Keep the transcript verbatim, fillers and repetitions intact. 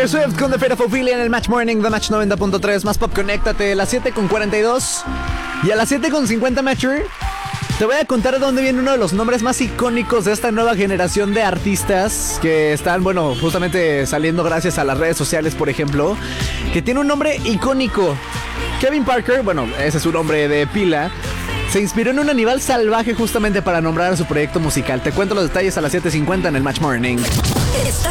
Taylor Swift con The Fate of Ophelia en el Match Morning, The Match noventa punto tres. Más pop, conéctate. Las siete con cuarenta y dos. Y a las siete con cincuenta, Matcher, te voy a contar de dónde viene uno de los nombres más icónicos de esta nueva generación de artistas que están, bueno, justamente saliendo gracias a las redes sociales, por ejemplo, que tiene un nombre icónico. Kevin Parker, bueno, ese es su nombre de pila, se inspiró en un animal salvaje justamente para nombrar a su proyecto musical. Te cuento los detalles a las siete cincuenta en el Match Morning.